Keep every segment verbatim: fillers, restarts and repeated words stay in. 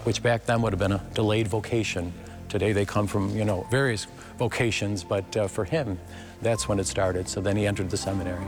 which back then would have been a delayed vocation. Today they come from, you know, various vocations, but uh, for him, that's when it started. So then he entered the seminary.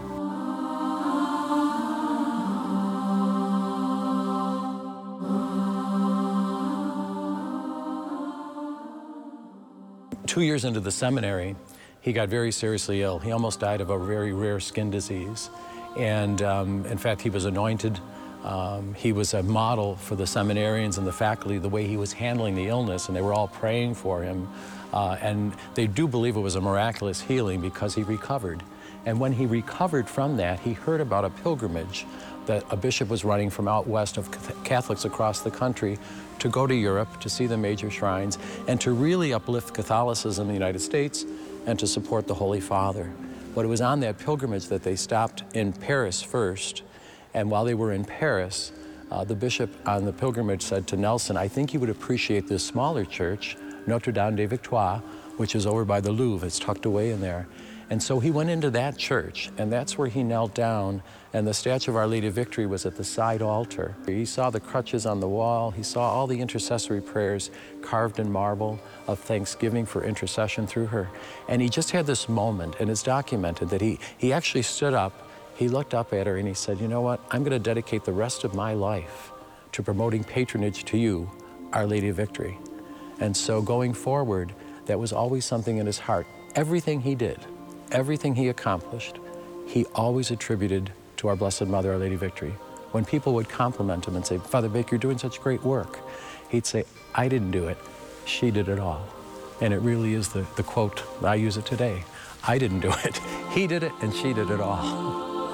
Two years into the seminary, he got very seriously ill. He almost died of a very rare skin disease. And um, in fact, he was anointed. Um, he was a model for the seminarians and the faculty, the way he was handling the illness, and they were all praying for him. Uh, and they do believe it was a miraculous healing because he recovered. And when he recovered from that, he heard about a pilgrimage that a bishop was running from out west of Catholics across the country to go to Europe to see the major shrines and to really uplift Catholicism in the United States and to support the Holy Father. But it was on that pilgrimage that they stopped in Paris first. And while they were in Paris, uh, the bishop on the pilgrimage said to Nelson, I think you would appreciate this smaller church, Notre Dame des Victoires, which is over by the Louvre. It's tucked away in there. And so he went into that church, and that's where he knelt down, and the statue of Our Lady of Victory was at the side altar. He saw the crutches on the wall. He saw all the intercessory prayers carved in marble of thanksgiving for intercession through her. And he just had this moment, and it's documented, that he, he actually stood up, he looked up at her, and he said, you know what, I'm going to dedicate the rest of my life to promoting patronage to you, Our Lady of Victory. And so going forward, that was always something in his heart. Everything he did, everything he accomplished, he always attributed to our Blessed Mother, Our Lady of Victory. When people would compliment him and say, Father Baker, you're doing such great work, he'd say, I didn't do it, she did it all. And it really is the, the quote, I use it today, I didn't do it, he did it and she did it all.